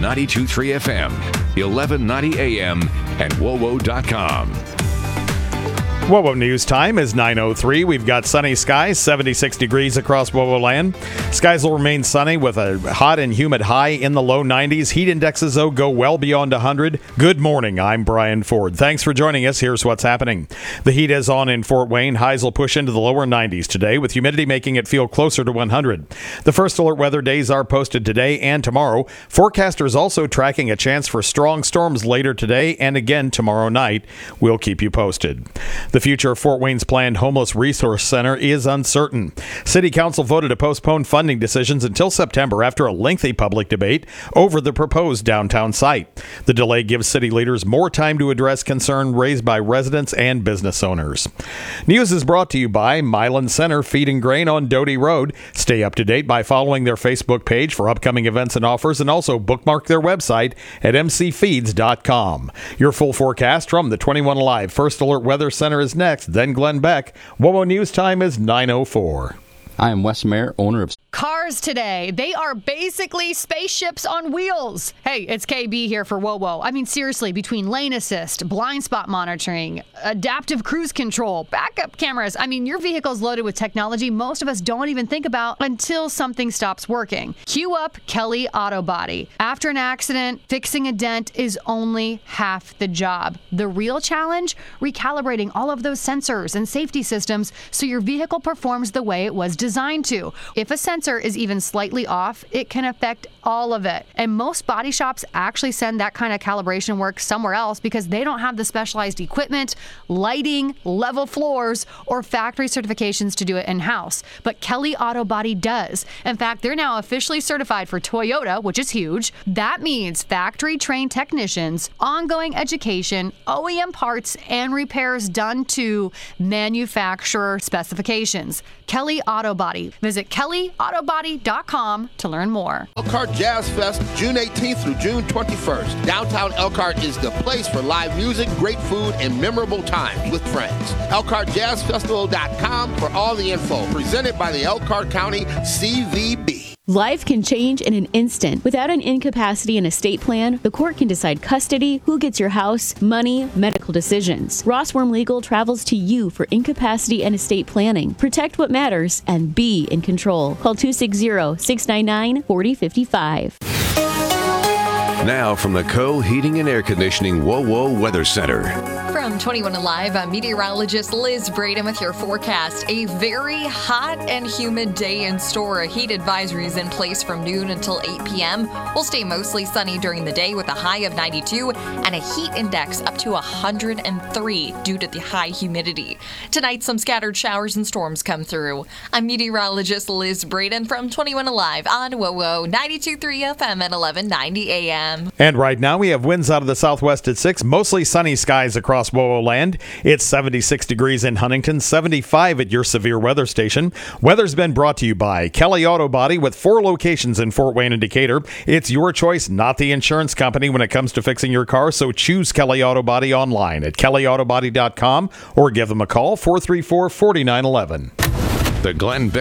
92.3 FM, 1190 AM, and WOWO.com. WOWO News Time is 9:03. We've got sunny skies, 76 degrees across WOWO land. Skies will remain sunny with a hot and humid high in the low 90s. Heat indexes, though, go well beyond 100. Good morning. I'm Brian Ford. Thanks for joining us. Here's what's happening. The heat is on in Fort Wayne. Highs will push into the lower 90s today, with humidity making it feel closer to 100. The first alert weather days are posted today and tomorrow. Forecasters also tracking a chance for strong storms later today and again tomorrow night. We'll keep you posted. The future of Fort Wayne's planned Homeless Resource Center is uncertain. City Council voted to postpone funding decisions until September after a lengthy public debate over the proposed downtown site. The delay gives city leaders more time to address concern raised by residents and business owners. News is brought to you by Milan Center Feed and Grain on Doty Road. Stay up to date by following their Facebook page for upcoming events and offers, and also bookmark their website at mcfeeds.com. Your full forecast from the 21 Alive First Alert Weather Center is next, then Glenn Beck. WOWO News Time is 9:04. I am Wes Mayer, owner of Cars today. They are basically spaceships on wheels. Hey, it's KB here for WOWO. I mean, seriously, between lane assist, blind spot monitoring, adaptive cruise control, backup cameras. I mean, your vehicle's loaded with technology most of us don't even think about until something stops working. Cue up Kelly Auto Body. After an accident, fixing a dent is only half the job. The real challenge? Recalibrating all of those sensors and safety systems so your vehicle performs the way it was designed to. If a sensor is even slightly off, it can affect all of it. And most body shops actually send that kind of calibration work somewhere else because they don't have the specialized equipment, lighting, level floors, or factory certifications to do it in-house. But Kelly Auto Body does. In fact, they're now officially certified for Toyota, which is huge. That means factory-trained technicians, ongoing education, OEM parts, and repairs done to manufacturer specifications. Kelly Auto Body. Visit kellyautobody.com to learn more. Elkhart Jazz Fest, June 18th through June 21st. Downtown Elkhart is the place for live music, great food, and memorable times with friends. ElkhartJazzFestival.com for all the info. Presented by the Elkhart County CVB. Life can change in an instant. Without an incapacity and estate plan, the court can decide custody, who gets your house, money, medical decisions. Ross Worm Legal travels to you for incapacity and estate planning. Protect what matters and be in control. Call 260-699-4055. Now from the Co-Heating and Air Conditioning WOWO Weather Center. From 21 Alive, I'm meteorologist Liz Braden with your forecast. A very hot and humid day in store. A heat advisory is in place from noon until 8 p.m. We'll stay mostly sunny during the day with a high of 92 and a heat index up to 103 due to the high humidity. Tonight, some scattered showers and storms come through. I'm meteorologist Liz Braden from 21 Alive on WOWO 92.3 FM at 1190 a.m. And right now we have winds out of the southwest at 6, mostly sunny skies across WOWO land. It's 76 degrees in Huntington, 75 at your severe weather station. Weather's been brought to you by Kelly Auto Body with 4 locations in Fort Wayne and Decatur. It's your choice, not the insurance company when it comes to fixing your car, so choose Kelly Auto Body online at kellyautobody.com or give them a call, 434-4911. The Glenn Beck